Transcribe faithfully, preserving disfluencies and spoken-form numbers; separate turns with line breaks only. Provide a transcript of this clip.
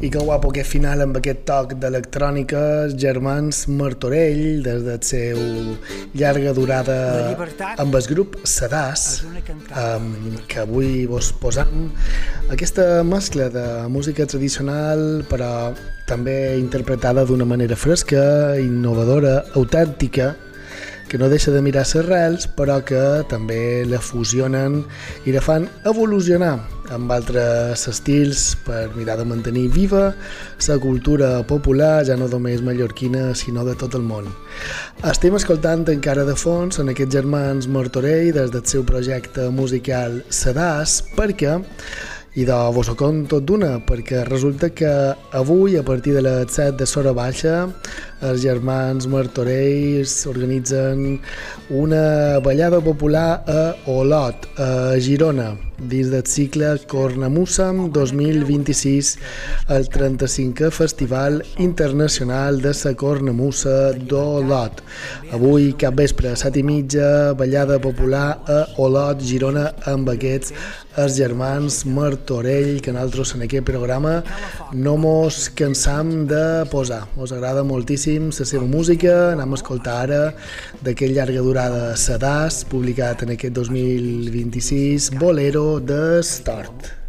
I que guapo aquest final amb aquest toc d'electrònica, germans Martorell, des del seu llarga durada amb el grup Sedàs, um, que avui vos posam aquesta mescla de música tradicional, però també interpretada d'una manera fresca, innovadora, autèntica, que no deixa de mirar les arrels, però que també la fusionen i la fan evolucionar amb altres estils per mirar de mantenir viva la cultura popular, ja no només mallorquina, sinó de tot el món. Estem escoltant encara de fons en aquests germans Martorell des del seu projecte musical Sedàs, perquè i de vos ho conto tot d'una, perquè resulta que avui, a partir de les set de l'hora baixa, els germans Martorell organitzen una ballada popular a Olot, a Girona, dins del cicle Cornamussem dos mil vint-i-sis, el trenta-cinquè Festival Internacional de la Cornamussa d'Olot. Avui, cap vespre, a set i mitja, ballada popular a Olot, Girona, amb aquests els germans Martorell, que nosaltres en aquest programa no mos cansam de posar. Us agrada moltíssim la seva música. Anem a escoltar ara d'aquest llarga durada Sedàs, publicat en aquest dos mil vint-i-sis, Bolero de Stort.